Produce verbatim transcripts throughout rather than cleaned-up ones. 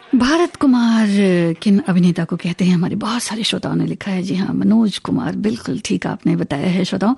भारत कुमार किन अभिनेता को कहते हैं, हमारे बहुत सारे श्रोताओं ने लिखा है। जी हाँ, मनोज कुमार, बिल्कुल ठीक आपने बताया है श्रोताओं।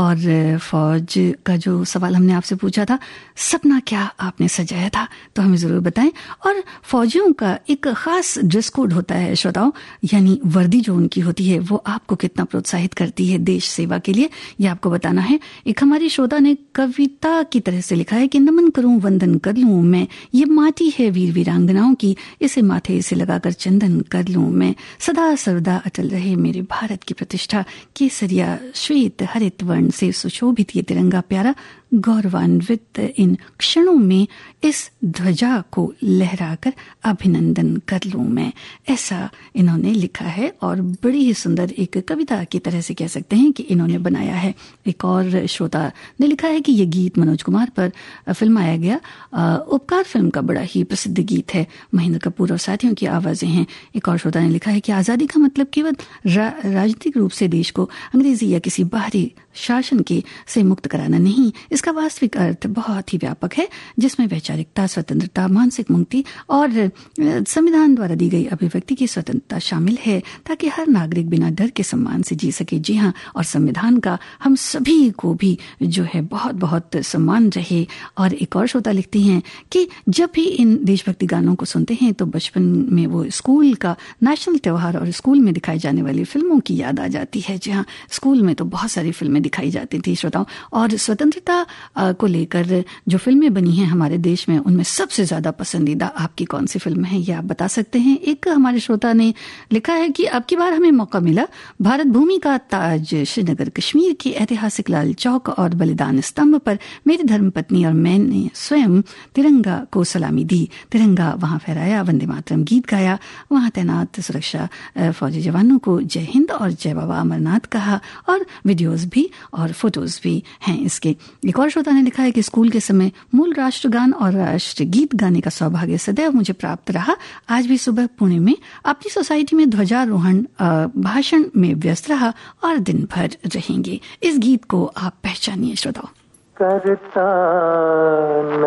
और फौज का जो सवाल हमने आपसे पूछा था, सपना क्या आपने सजाया था, तो हमें ज़रूर बताएं। और फौजियों का एक ख़ास ड्रेस कोड होता है श्रोताओं, यानी वर्दी जो उनकी होती है वो आपको कितना प्रोत्साहित करती है देश सेवा के लिए, ये आपको बताना है। एक हमारी श्रोता ने कविता की तरह से लिखा है कि नमन करूं वंदन कर लूं मैं, ये माटी है वीर वीरांगनाओं की, इसे माथे से लगाकर चंदन कर लूं मैं, सदा सर्वदा अटल रहे मेरे भारत की प्रतिष्ठा, केसरिया श्वेत हरित वर्ण से सुशोभित ये तिरंगा प्यारा, गौरवान्वित इन क्षणों में इस ध्वजा को लहराकर अभिनंदन कर लूं मैं। ऐसा इन्होंने लिखा है और बड़ी ही सुंदर एक कविता की तरह से कह सकते हैं कि इन्होंने बनाया है। एक और श्रोता ने लिखा है कि ये गीत मनोज कुमार पर फिल्माया गया उपकार फिल्म का बड़ा ही प्रसिद्ध गीत है, महेंद्र कपूर और साथियों की आवाजें हैं। एक और श्रोता ने लिखा है कि आजादी का मतलब केवल रा, राजनीतिक रूप से देश को अंग्रेजी या किसी बाहरी शासन के से मुक्त कराना नहीं, इसका वास्तविक अर्थ बहुत ही व्यापक है, जिसमें वैचारिकता, स्वतंत्रता, मानसिक मुक्ति और संविधान द्वारा दी गई अभिव्यक्ति की स्वतंत्रता शामिल है, ताकि हर नागरिक बिना डर के सम्मान से जी सके। जी हाँ, और संविधान का हम सभी को भी जो है बहुत बहुत सम्मान रहे। और एक और श्रोता लिखती हैं कि जब भी इन देशभक्ति गानों को सुनते हैं तो बचपन में वो स्कूल का नेशनल त्योहार और स्कूल में दिखाई जाने वाली फिल्मों की याद आ जाती है। जी हाँ, स्कूल में तो बहुत सारी फिल्में दिखाई जाती थी श्रोताओं, और स्वतंत्रता को लेकर जो फिल्में बनी हैं हमारे देश में, उनमें सबसे ज्यादा पसंदीदा आपकी कौन सी फिल्म है, ये आप बता सकते हैं। एक हमारे श्रोता ने लिखा है कि अब की बार हमें मौका मिला भारत भूमि का ताज श्रीनगर कश्मीर के ऐतिहासिक लाल चौक और बलिदान स्तंभ पर मेरी धर्मपत्नी और मैंने स्वयं तिरंगा को सलामी दी, तिरंगा वहां फहराया, वंदे मातरम गीत गाया, वहां तैनात सुरक्षा फौजी जवानों को जय हिंद और जय बाबा अमरनाथ कहा, और वीडियोस भी और फोटोज भी हैं इसके। एक और श्रोता ने लिखा है कि स्कूल के समय मूल राष्ट्रगान और राष्ट्र गीत गाने का सौभाग्य सदैव मुझे प्राप्त रहा। आज भी सुबह पुणे में अपनी सोसाइटी में ध्वजारोहण भाषण में व्यस्त रहा और दिन भर रहेंगे। इस गीत को आप पहचानिए श्रोताओ। करता